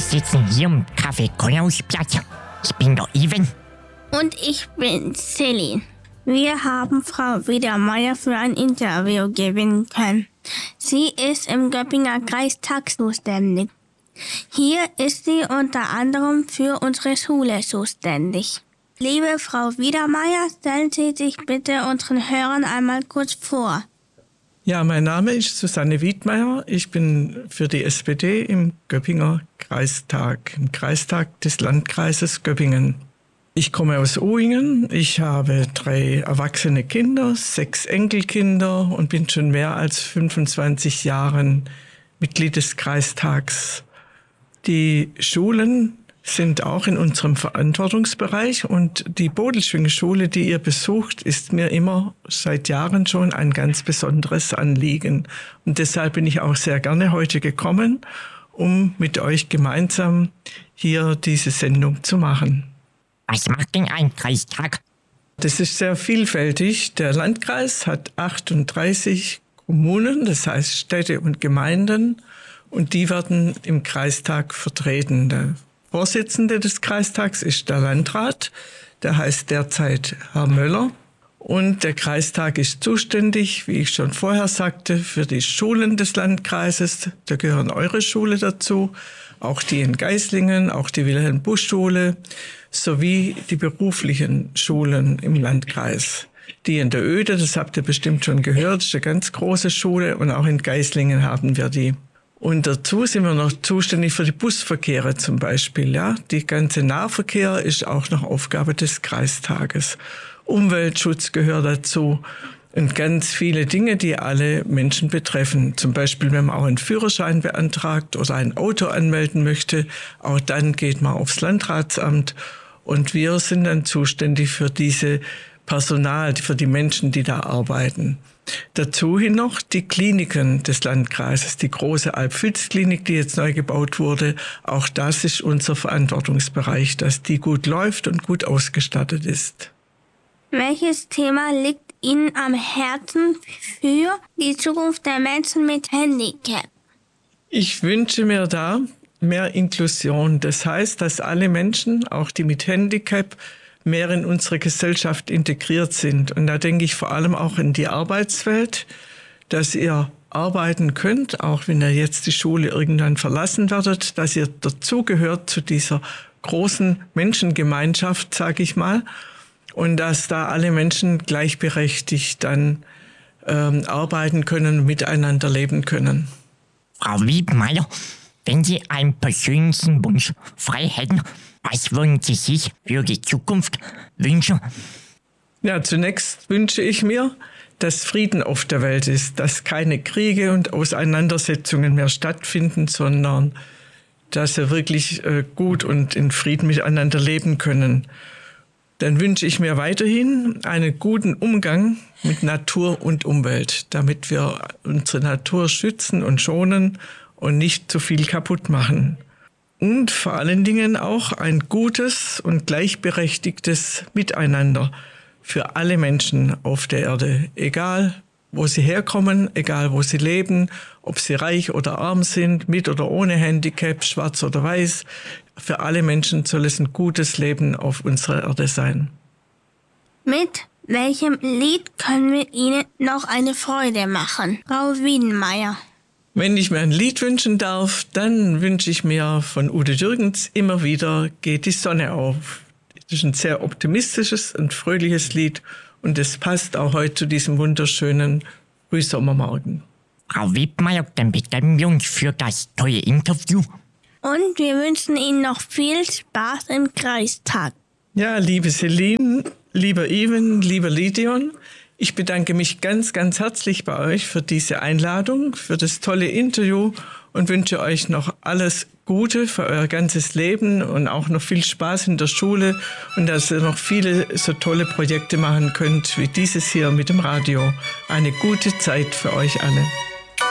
sitzen hier im Café Konausplatz. Ich bin der Ivan. Und ich bin Celine. Wir haben Frau Wiedermeier für ein Interview gewinnen können. Sie ist im Göppinger Kreistag zuständig. Hier ist sie unter anderem für unsere Schule zuständig. Liebe Frau Wiedermeier, stellen Sie sich bitte unseren Hörern einmal kurz vor. Ja, mein Name ist Susanne Wiedmeier. Ich bin für die SPD im Göppinger Kreistag, im Kreistag des Landkreises Göppingen. Ich komme aus Uhingen. Ich habe 3 erwachsene Kinder, 6 Enkelkinder und bin schon mehr als 25 Jahren Mitglied des Kreistags. Die Schulen sind auch in unserem Verantwortungsbereich und die Bodelschwingschule, die ihr besucht, ist mir immer seit Jahren schon ein ganz besonderes Anliegen. Und deshalb bin ich auch sehr gerne heute gekommen, um mit euch gemeinsam hier diese Sendung zu machen. Was macht denn ein Kreistag? Das ist sehr vielfältig. Der Landkreis hat 38 Kommunen, das heißt Städte und Gemeinden, und die werden im Kreistag vertreten. Der Vorsitzende des Kreistags ist der Landrat, der heißt derzeit Herr Möller. Und der Kreistag ist zuständig, wie ich schon vorher sagte, für die Schulen des Landkreises. Da gehören eure Schule dazu, auch die in Geislingen, auch die Wilhelm-Busch-Schule, sowie die beruflichen Schulen im Landkreis. Die in der Oede, das habt ihr bestimmt schon gehört, ist eine ganz große Schule, und auch in Geislingen haben wir die. Und dazu sind wir noch zuständig für die Busverkehre zum Beispiel. Ja, die ganze Nahverkehr ist auch noch Aufgabe des Kreistages. Umweltschutz gehört dazu und ganz viele Dinge, die alle Menschen betreffen. Zum Beispiel, wenn man auch einen Führerschein beantragt oder ein Auto anmelden möchte, auch dann geht man aufs Landratsamt. Und wir sind dann zuständig für diese Personal, für die Menschen, die da arbeiten. Dazu hin noch die Kliniken des Landkreises, die große Alpfilz-Klinik, die jetzt neu gebaut wurde. Auch das ist unser Verantwortungsbereich, dass die gut läuft und gut ausgestattet ist. Welches Thema liegt Ihnen am Herzen für die Zukunft der Menschen mit Handicap? Ich wünsche mir da mehr Inklusion. Das heißt, dass alle Menschen, auch die mit Handicap, mehr in unsere Gesellschaft integriert sind. Und da denke ich vor allem auch in die Arbeitswelt, dass ihr arbeiten könnt, auch wenn ihr jetzt die Schule irgendwann verlassen werdet, dass ihr dazugehört zu dieser großen Menschengemeinschaft, sage ich mal, und dass da alle Menschen gleichberechtigt dann arbeiten können, miteinander leben können. Frau Wiedmeier, wenn Sie einen persönlichen Wunsch frei hätten, was würden Sie sich für die Zukunft wünschen? Ja, zunächst wünsche ich mir, dass Frieden auf der Welt ist, dass keine Kriege und Auseinandersetzungen mehr stattfinden, sondern dass wir wirklich gut und in Frieden miteinander leben können. Dann wünsche ich mir weiterhin einen guten Umgang mit Natur und Umwelt, damit wir unsere Natur schützen und schonen und nicht zu viel kaputt machen. Und vor allen Dingen auch ein gutes und gleichberechtigtes Miteinander für alle Menschen auf der Erde. Egal, wo sie herkommen, egal, wo sie leben, ob sie reich oder arm sind, mit oder ohne Handicap, schwarz oder weiß. Für alle Menschen soll es ein gutes Leben auf unserer Erde sein. Mit welchem Lied können wir Ihnen noch eine Freude machen, Frau Wiedmeier? Wenn ich mir ein Lied wünschen darf, dann wünsche ich mir von Udo Jürgens immer wieder "Geht die Sonne auf". Das ist ein sehr optimistisches und fröhliches Lied und es passt auch heute zu diesem wunderschönen Frühsommermorgen. Frau Wiedmeier, dann bedanken wir uns für das tolle Interview. Und wir wünschen Ihnen noch viel Spaß im Kreistag. Ja, liebe Celine, lieber Ivan, lieber Lidion, ich bedanke mich ganz, ganz herzlich bei euch für diese Einladung, für das tolle Interview und wünsche euch noch alles Gute für euer ganzes Leben und auch noch viel Spaß in der Schule und dass ihr noch viele so tolle Projekte machen könnt wie dieses hier mit dem Radio. Eine gute Zeit für euch alle.